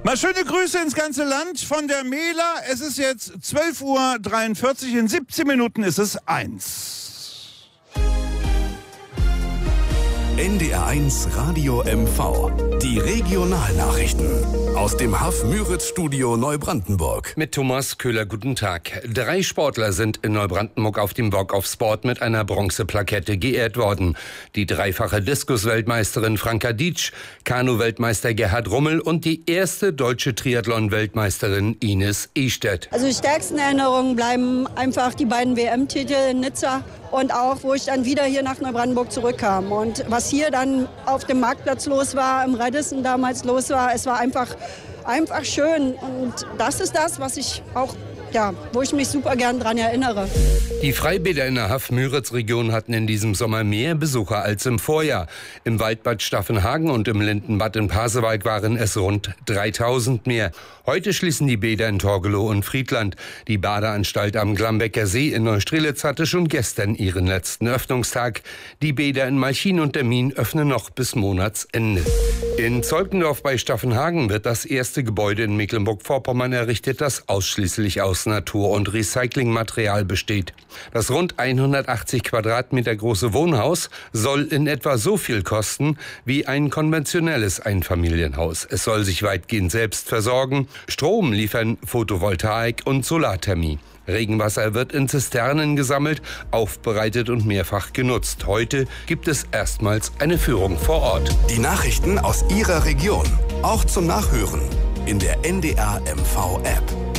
Mal schöne Grüße ins ganze Land von der Mela. Es ist jetzt 12:43 Uhr. In 17 Minuten ist es 1. NDR1 Radio MV. Die Regionalnachrichten. Aus dem Haff-Müritz-Studio Neubrandenburg. Mit Thomas Köhler, guten Tag. 3 Sportler sind in Neubrandenburg auf dem Walk of Sport mit einer Bronzeplakette geehrt worden. Die dreifache Diskus-Weltmeisterin Franka Dietsch, Kanu-Weltmeister Gerhard Rummel und die erste deutsche Triathlon-Weltmeisterin Ines Ehstedt. Also die stärksten Erinnerungen bleiben einfach die beiden WM-Titel in Nizza und auch, wo ich dann wieder hier nach Neubrandenburg zurückkam. Und was hier dann auf dem Marktplatz los war, im Radisson damals los war, es war einfach schön. Und das ist das, was ich auch, wo ich mich super gern dran erinnere. Die Freibäder in der Haff-Müritz-Region hatten in diesem Sommer mehr Besucher als im Vorjahr. Im Waldbad Staffenhagen und im Lindenbad in Pasewalk waren es rund 3000 mehr. Heute schließen die Bäder in Torgelow und Friedland. Die Badeanstalt am Glambecker See in Neustrelitz hatte schon gestern ihren letzten Öffnungstag. Die Bäder in Malchin und Dermin öffnen noch bis Monatsende. In Zeutendorf bei Staffenhagen wird das erste Gebäude in Mecklenburg-Vorpommern errichtet, das ausschließlich aus Natur- und Recyclingmaterial besteht. Das rund 180 Quadratmeter große Wohnhaus soll in etwa so viel kosten wie ein konventionelles Einfamilienhaus. Es soll sich weitgehend selbst versorgen, Strom liefern, Photovoltaik und Solarthermie. Regenwasser wird in Zisternen gesammelt, aufbereitet und mehrfach genutzt. Heute gibt es erstmals eine Führung vor Ort. Die Nachrichten aus Ihrer Region, auch zum Nachhören in der NDR MV App.